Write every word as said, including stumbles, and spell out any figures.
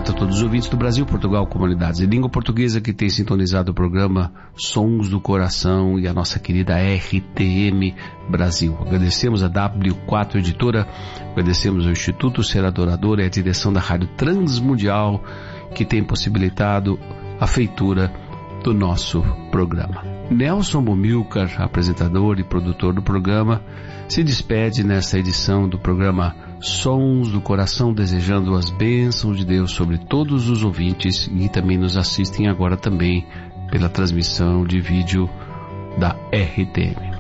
Grato a todos os ouvintes do Brasil, Portugal, comunidades de língua portuguesa que têm sintonizado o programa Sons do Coração e a nossa querida R T M Brasil. Agradecemos a W quatro Editora, agradecemos ao Instituto Ser Adorador e a direção da Rádio Transmundial que tem possibilitado a feitura do nosso programa. Nelson Bumilcar, apresentador e produtor do programa, se despede nesta edição do programa Sons do Coração, desejando as bênçãos de Deus sobre todos os ouvintes e também nos assistem agora também pela transmissão de vídeo da R T M.